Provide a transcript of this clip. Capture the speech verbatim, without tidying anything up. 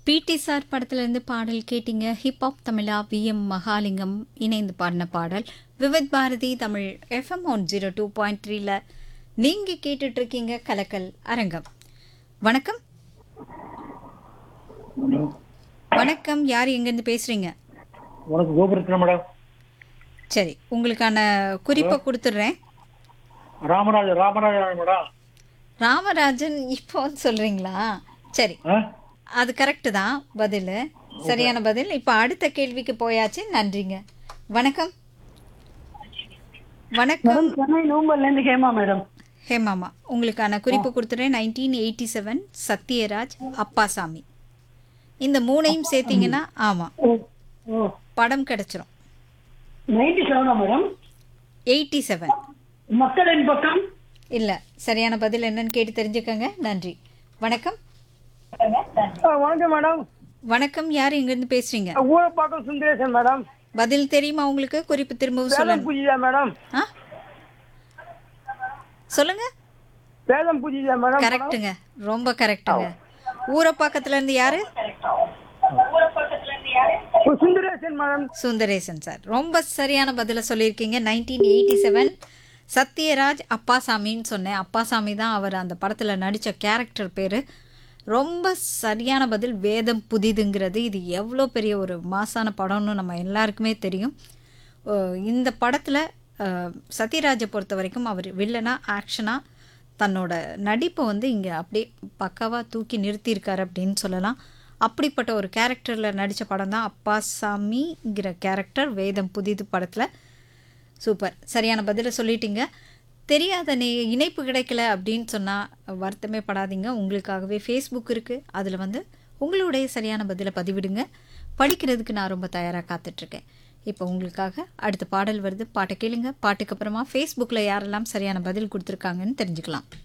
பிடி சார் படத்துலேருந்து பாடல் கேட்டிங்க. ஹிப்ஹாப் தமிழா வி எம் மகாலிங்கம் இணைந்து பாடின பாடல். Vividh Bharathi Tamil FM one zero two point த்ரீல நீங்கள் கேட்டுட்ருக்கீங்க கலக்கல் அரங்கம். வணக்கம் வணக்கம், யார் எங்கேருந்து பேசுகிறீங்க? வணக்கம், கோபுரத்தில் மேடம். சரி, உங்களுக்கான குறிப்பை கொடுத்துட்றேன். ராமராஜன் ராமராஜன் மேடம். ராமராஜன் இப்போ சொல்கிறீங்களா? சரி, ஆ அது கரெக்டு தான் பதில், சரியான பதில். இப்போ அடுத்த கேள்விக்கு போயாச்சு. நன்றிங்க. வணக்கம் வணக்கம் மேடம், சென்னை நூம்பல்லேருந்து ஹேமா மேடம். ஹேமாமா, உங்களுக்கான குறிப்பு கொடுத்துறேன். Nineteen eighty seven Sathyaraj, Appasamy. இந்த மூணையும் சேர்த்தீங்கன்னா ஆமாம், ஓ ஓ படம் கிடச்சிரும். நைன்டி செவனா மேடம்? எயிட்டி செவன் மக்களின் பக்கம். இல்லை, சரியான பதில் என்னன்னு கேட்டு தெரிஞ்சுக்கங்க. நன்றி. வணக்கம் வணக்கம் மேடம். வணக்கம், யார் எங்கேருந்து பேசுகிறீங்க? ஊரப்பாக்கம் சுந்தரேசன் மேடம். பதில் தெரியுமா உங்களுக்கு? குறிப்பு திரும்பவும் வேதம் சொல்லுங்க. பூஜிதா மேடம். ஆ சொல்லுங்க. வேதம் பூஜிதா மேடம். கரெக்டுங்க, ரொம்ப கரெக்டுங்க. ஊரப்பாக்கத்துல இருந்து யாரு? சுந்தரேசன் மேடம். சுந்தரேசன் சார், ரொம்ப சரியான பதிலை சொல்லியிருக்கீங்க. நைன்டீன் எயிட்டி செவன் சத்யராஜ், அப்பாசாமின்னு சொன்னேன். அப்பாசாமி தான் அவர் அந்த படத்தில் நடித்த கேரக்டர் பேர். ரொம்ப சரியான பதில். வேதம் புதிதுங்கிறது இது எவ்வளோ பெரிய ஒரு மாசான படம்னு நம்ம எல்லாருக்குமே தெரியும். இந்த படத்தில் சத்யராஜை பொறுத்த வரைக்கும் அவர் வில்லனாக ஆக்ஷனாக தன்னோட நடிப்பை வந்து இங்கே அப்படியே பக்காவாக தூக்கி நிறுத்தியிருக்காரு அப்படின்னு சொல்லலாம். அப்படிப்பட்ட ஒரு கேரக்டரில் நடித்த படம் தான் அப்பாசாமிங்கிற கேரக்டர் வேதம் புதிது படத்தில். சூப்பர், சரியான பதிலை சொல்லிட்டீங்க. தெரியாத நே இணைப்பு கிடைக்கல அப்படின்னு சொன்னால் வருத்தமே படாதீங்க. உங்களுக்காகவே ஃபேஸ்புக் இருக்குது, அதில் வந்து உங்களுடைய சரியான பதிலை பதிவிடுங்க. படிக்கிறதுக்கு நான் ரொம்ப தயாராக காத்துட்ருக்கேன். இப்போ உங்களுக்காக அடுத்த பாடல் வருது, பாட்டை கேளுங்க. பாட்டுக்கு அப்புறமா ஃபேஸ்புக்கில் யாரெல்லாம் சரியான பதில் கொடுத்துருக்காங்கன்னு தெரிஞ்சுக்கலாம்.